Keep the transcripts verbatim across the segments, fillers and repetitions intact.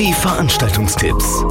Die Veranstaltungstipps.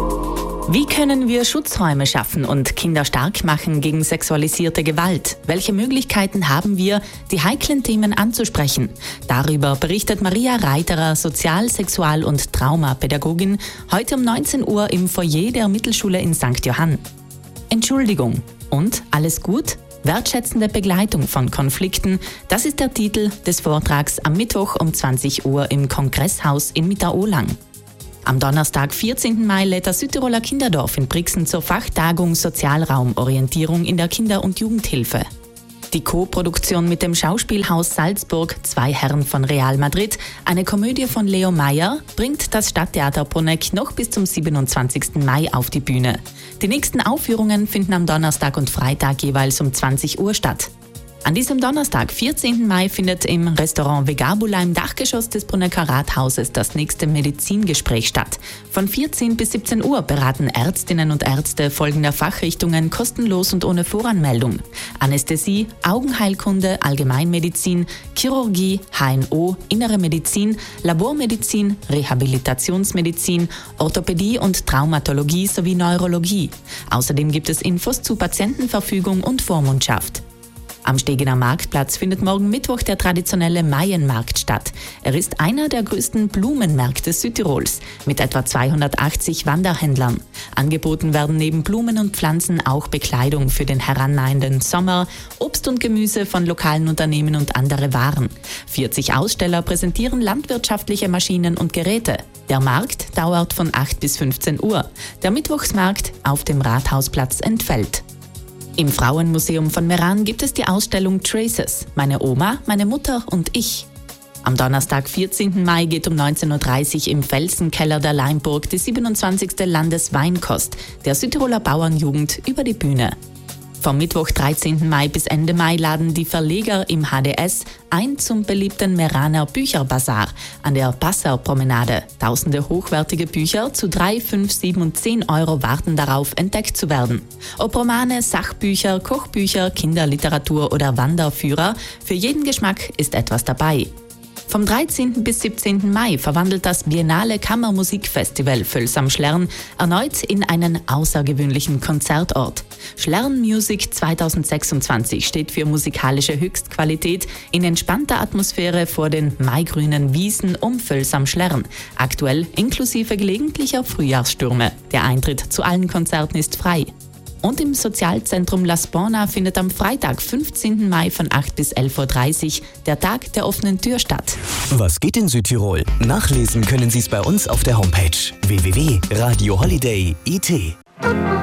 Wie können wir Schutzräume schaffen und Kinder stark machen gegen sexualisierte Gewalt? Welche Möglichkeiten haben wir, die heiklen Themen anzusprechen? Darüber berichtet Maria Reiterer, Sozial-, Sexual- und Traumapädagogin, heute um neunzehn Uhr im Foyer der Mittelschule in Sankt Johann. Entschuldigung und alles gut? Wertschätzende Begleitung von Konflikten, das ist der Titel des Vortrags am Mittwoch um zwanzig Uhr im Kongresshaus in Mitterohlang. Am Donnerstag, vierzehnten Mai, lädt das Südtiroler Kinderdorf in Brixen zur Fachtagung Sozialraumorientierung in der Kinder- und Jugendhilfe. Die Co-Produktion mit dem Schauspielhaus Salzburg, Zwei Herren von Real Madrid, eine Komödie von Leo Meyer, bringt das Stadttheater Bruneck noch bis zum siebenundzwanzigsten Mai auf die Bühne. Die nächsten Aufführungen finden am Donnerstag und Freitag jeweils um zwanzig Uhr statt. An diesem Donnerstag, vierzehnten Mai, findet im Restaurant Vegabula im Dachgeschoss des Brunecker Rathauses das nächste Medizingespräch statt. Von vierzehn bis siebzehn Uhr beraten Ärztinnen und Ärzte folgender Fachrichtungen kostenlos und ohne Voranmeldung: Anästhesie, Augenheilkunde, Allgemeinmedizin, Chirurgie, H N O, Innere Medizin, Labormedizin, Rehabilitationsmedizin, Orthopädie und Traumatologie sowie Neurologie. Außerdem gibt es Infos zu Patientenverfügung und Vormundschaft. Am Stegener Marktplatz findet morgen Mittwoch der traditionelle Maienmarkt statt. Er ist einer der größten Blumenmärkte Südtirols mit etwa zweihundertachtzig Wanderhändlern. Angeboten werden neben Blumen und Pflanzen auch Bekleidung für den herannahenden Sommer, Obst und Gemüse von lokalen Unternehmen und andere Waren. vierzig Aussteller präsentieren landwirtschaftliche Maschinen und Geräte. Der Markt dauert von acht bis fünfzehn Uhr. Der Mittwochsmarkt auf dem Rathausplatz entfällt. Im Frauenmuseum von Meran gibt es die Ausstellung Traces, meine Oma, meine Mutter und ich. Am Donnerstag, vierzehnten Mai, geht um neunzehn Uhr dreißig im Felsenkeller der Leimburg die siebenundzwanzigste Landesweinkost der Südtiroler Bauernjugend über die Bühne. Vom Mittwoch, dreizehnten Mai bis Ende Mai laden die Verleger im H D S ein zum beliebten Meraner Bücherbazar an der Passaupromenade. Tausende hochwertige Bücher zu drei, fünf, sieben und zehn Euro warten darauf, entdeckt zu werden. Ob Romane, Sachbücher, Kochbücher, Kinderliteratur oder Wanderführer, für jeden Geschmack ist etwas dabei. Vom dreizehnten bis siebzehnten Mai verwandelt das Biennale Kammermusikfestival Völs am Schlern erneut in einen außergewöhnlichen Konzertort. Schlern Music zweitausendsechsundzwanzig steht für musikalische Höchstqualität in entspannter Atmosphäre vor den maigrünen Wiesen um Völs am Schlern, aktuell inklusive gelegentlicher Frühjahrsstürme. Der Eintritt zu allen Konzerten ist frei. Und im Sozialzentrum La Spona findet am Freitag, fünfzehnten Mai von acht bis elf Uhr dreißig der Tag der offenen Tür statt. Was geht in Südtirol? Nachlesen können Sie es bei uns auf der Homepage w w w punkt radio holiday punkt i t.